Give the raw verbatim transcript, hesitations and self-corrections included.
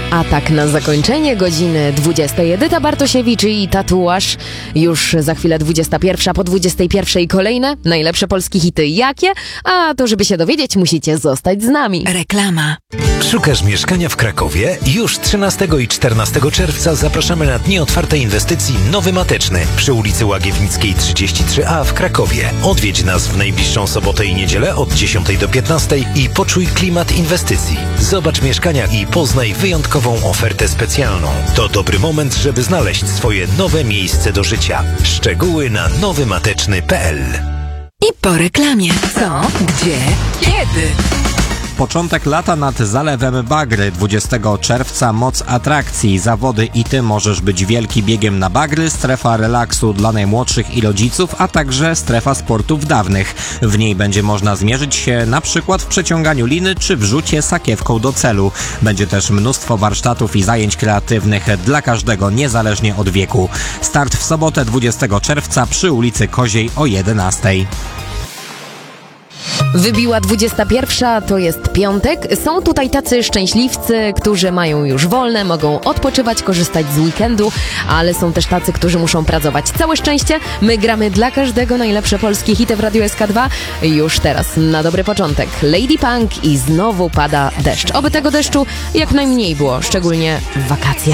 A tak na zakończenie godziny dwudziestej Edyta Bartosiewicz i tatuaż. Już za chwilę dwudziesta pierwsza, po dwudziestej pierwszej kolejne najlepsze polskie hity. Jakie? A to żeby się dowiedzieć, musicie zostać z nami. Reklama. Szukasz mieszkania w Krakowie? Już trzynastego i czternastego czerwca zapraszamy na dni otwartej inwestycji Nowy Mateczny przy ulicy Łagiewnickiej trzydzieści trzy A w Krakowie. Odwiedź nas w najbliższą sobotę i niedzielę od dziesiątej do piętnastej i poczuj klimat inwestycji. Zobacz mieszkania i poznaj wyjątkową ofertę specjalną. To dobry moment, żeby znaleźć swoje nowe miejsce do życia. Szczegóły na nowymateczny kropka p l. I po reklamie. Co? Gdzie? Kiedy? Początek lata nad Zalewem Bagry. dwudziestego czerwca moc atrakcji. Zawody i ty możesz być wielki biegiem na bagry, strefa relaksu dla najmłodszych i rodziców, a także strefa sportów dawnych. W niej będzie można zmierzyć się na przykład w przeciąganiu liny czy w rzucie sakiewką do celu. Będzie też mnóstwo warsztatów i zajęć kreatywnych dla każdego, niezależnie od wieku. Start w sobotę dwudziestego czerwca przy ulicy Koziej o jedenastej. Wybiła dwudziesta pierwsza, to jest piątek. Są tutaj tacy szczęśliwcy, którzy mają już wolne, mogą odpoczywać, korzystać z weekendu, ale są też tacy, którzy muszą pracować. Całe szczęście, my gramy dla każdego najlepsze polskie hity w Radiu S K dwa. Już teraz, na dobry początek, Lady Punk i znowu pada deszcz. Oby tego deszczu jak najmniej było, szczególnie w wakacje.